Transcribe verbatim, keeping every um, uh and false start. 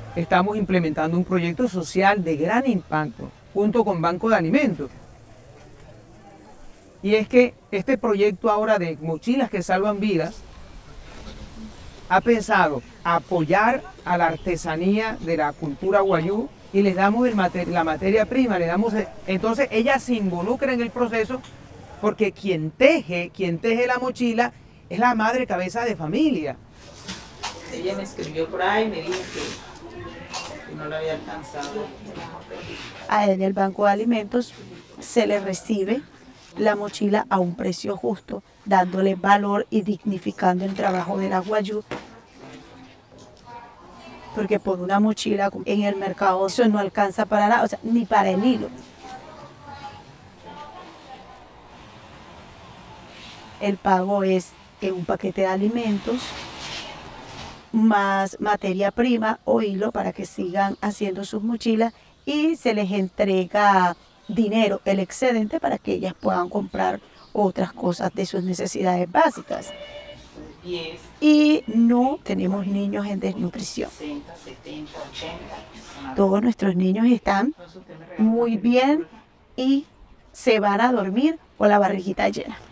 estamos implementando un proyecto social de gran impacto junto con Banco de Alimentos. Y es que este proyecto ahora de mochilas que salvan vidas ha pensado apoyar a la artesanía de la cultura guayú y les damos el mater la materia prima, le damos, entonces ella se involucra en el proceso porque quien teje, quien teje la mochila es la madre cabeza de familia. Ella me escribió por ahí, me dijo que, que no la había alcanzado. En el Banco de Alimentos se le recibe la mochila a un precio justo, dándole valor y dignificando el trabajo de la guayú. Porque por una mochila en el mercado eso no alcanza para nada, o sea, ni para el hilo. El pago es en un paquete de alimentos, más materia prima o hilo para que sigan haciendo sus mochilas y se les entrega dinero, el excedente, para que ellas puedan comprar otras cosas de sus necesidades básicas. Y no tenemos niños en desnutrición. Todos nuestros niños están muy bien y se van a dormir con la barriguita llena.